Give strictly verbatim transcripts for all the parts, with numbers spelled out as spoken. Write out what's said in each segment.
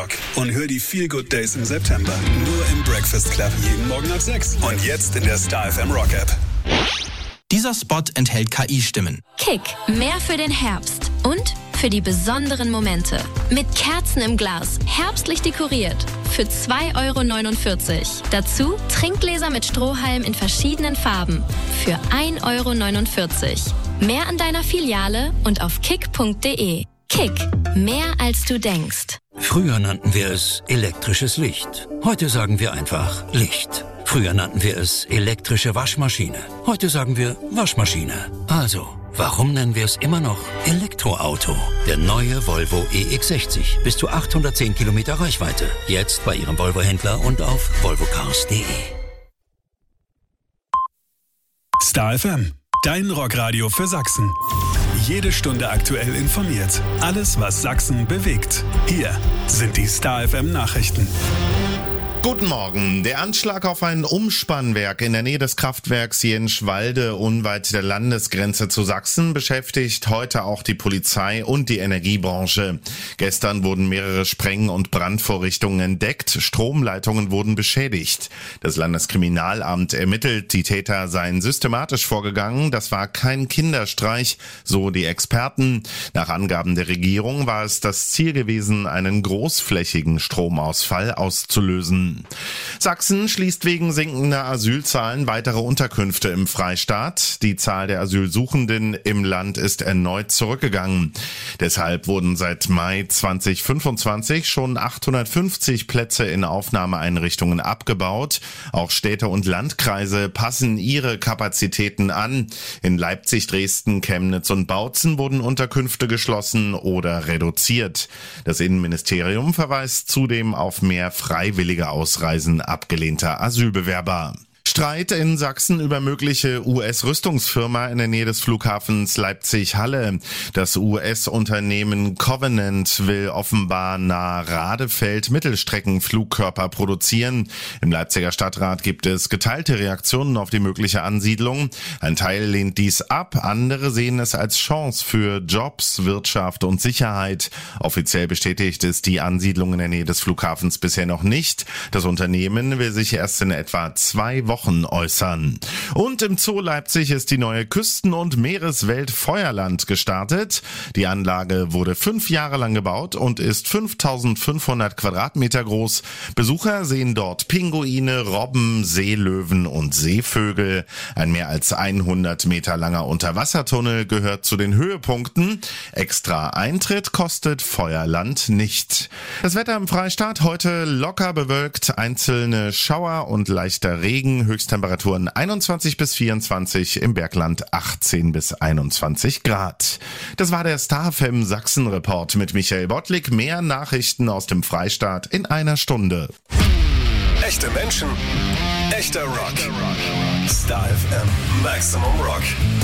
Rock. Und hör die Feel Good Days im September. Nur im Breakfast Club. Jeden Morgen ab sechs. Und jetzt in der Star F M Rock App. Dieser Spot enthält K I-Stimmen. Kick, mehr für den Herbst und für die besonderen Momente. Mit Kerzen im Glas, herbstlich dekoriert. Für zwei Euro neunundvierzig. Dazu Trinkgläser mit Strohhalm in verschiedenen Farben. Für ein Euro neunundvierzig. Mehr an deiner Filiale und auf kick punkt de. Kick, mehr als du denkst. Früher nannten wir es elektrisches Licht. Heute sagen wir einfach Licht. Früher nannten wir es elektrische Waschmaschine. Heute sagen wir Waschmaschine. Also, warum nennen wir es immer noch Elektroauto? Der neue Volvo E X sechzig. Bis zu achthundertzehn Kilometer Reichweite. Jetzt bei Ihrem Volvo-Händler und auf volvo cars punkt de. Star F M, dein Rockradio für Sachsen. Jede Stunde aktuell informiert. Alles, was Sachsen bewegt. Hier sind die Star F M Nachrichten. Guten Morgen. Der Anschlag auf ein Umspannwerk in der Nähe des Kraftwerks Jenschwalde unweit der Landesgrenze zu Sachsen beschäftigt heute auch die Polizei und die Energiebranche. Gestern wurden mehrere Spreng- und Brandvorrichtungen entdeckt. Stromleitungen wurden beschädigt. Das Landeskriminalamt ermittelt, die Täter seien systematisch vorgegangen. Das war kein Kinderstreich, so die Experten. Nach Angaben der Regierung war es das Ziel gewesen, einen großflächigen Stromausfall auszulösen. Sachsen schließt wegen sinkender Asylzahlen weitere Unterkünfte im Freistaat. Die Zahl der Asylsuchenden im Land ist erneut zurückgegangen. Deshalb wurden seit Mai zweitausendfünfundzwanzig schon achthundertfünfzig Plätze in Aufnahmeeinrichtungen abgebaut. Auch Städte und Landkreise passen ihre Kapazitäten an. In Leipzig, Dresden, Chemnitz und Bautzen wurden Unterkünfte geschlossen oder reduziert. Das Innenministerium verweist zudem auf mehr freiwillige Ausreisen abgelehnter Asylbewerber. Streit in Sachsen über mögliche U S-Rüstungsfirma in der Nähe des Flughafens Leipzig-Halle. Das U S-Unternehmen Covenant will offenbar nahe Radefeld Mittelstreckenflugkörper produzieren. Im Leipziger Stadtrat gibt es geteilte Reaktionen auf die mögliche Ansiedlung. Ein Teil lehnt dies ab, andere sehen es als Chance für Jobs, Wirtschaft und Sicherheit. Offiziell bestätigt ist die Ansiedlung in der Nähe des Flughafens bisher noch nicht. Das Unternehmen will sich erst in etwa zwei Wochen äußern. Und im Zoo Leipzig ist die neue Küsten- und Meereswelt Feuerland gestartet. Die Anlage wurde fünf Jahre lang gebaut und ist fünftausendfünfhundert Quadratmeter groß. Besucher sehen dort Pinguine, Robben, Seelöwen und Seevögel. Ein mehr als hundert Meter langer Unterwassertunnel gehört zu den Höhepunkten. Extra Eintritt kostet Feuerland nicht. Das Wetter im Freistaat heute locker bewölkt, einzelne Schauer und leichter Regen. Höchsttemperaturen einundzwanzig bis vierundzwanzig, im Bergland achtzehn bis einundzwanzig Grad. Das war der Star F M Sachsen Report mit Michael Bottlik. Mehr Nachrichten aus dem Freistaat in einer Stunde. Echte Menschen, echter Rock. Star F M Maximum Rock.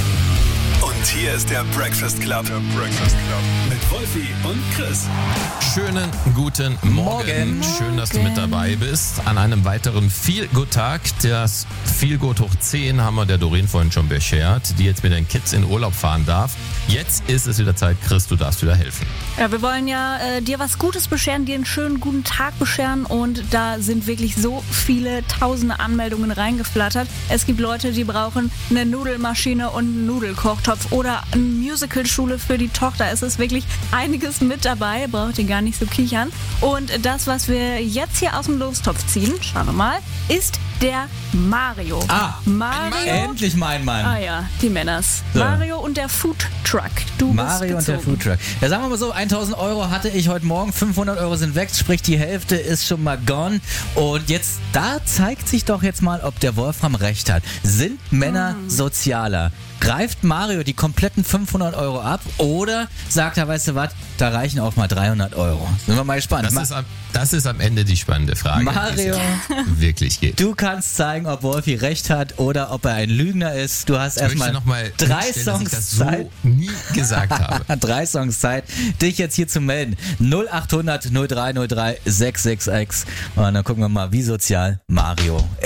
Und hier ist der Breakfast Club. Der Breakfast Club. Mit Wolfi und Chris. Schönen guten Morgen. Morgen. Schön, dass du mit dabei bist an einem weiteren Feel-Good-Tag. Das Feel-Good hoch zehn haben wir der Doreen vorhin schon beschert, die jetzt mit den Kids in Urlaub fahren darf. Jetzt ist es wieder Zeit, Chris, du darfst wieder helfen. Ja, wir wollen ja äh, dir was Gutes bescheren, dir einen schönen guten Tag bescheren und da sind wirklich so viele tausende Anmeldungen reingeflattert. Es gibt Leute, die brauchen eine Nudelmaschine und einen Nudelkochtopf oder eine Musicalschule für die Tochter. Es ist wirklich einiges mit dabei, braucht ihr gar nicht so kichern. Und das, was wir jetzt hier aus dem Lostopf ziehen, schauen wir mal, ist der Mario. Ah, Mario. Endlich mein Mann. Ah ja, die Männers. So. Mario und der Food Truck. Du Mario bist und der Food Truck. Ja, sagen wir mal so, tausend Euro hatte ich heute Morgen, fünfhundert Euro sind weg, sprich die Hälfte ist schon mal gone. Und jetzt, da zeigt sich doch jetzt mal, ob der Wolfram recht hat. Sind Männer hm. sozialer? Greift Mario die kompletten fünfhundert Euro ab oder sagt er, weißt du was, da reichen auch mal dreihundert Euro. Sind wir mal gespannt. Das, Ma- ist, am, das ist am Ende die spannende Frage. Mario, wirklich geht. Du kannst zeigen, ob Wolfi recht hat oder ob er ein Lügner ist. Du hast erstmal drei Songs dass ich das Zeit. so nie gesagt habe. drei Songs Zeit, dich jetzt hier zu melden. null acht hundert null drei null drei sechs sechs sechs. Und dann gucken wir mal, wie sozial Mario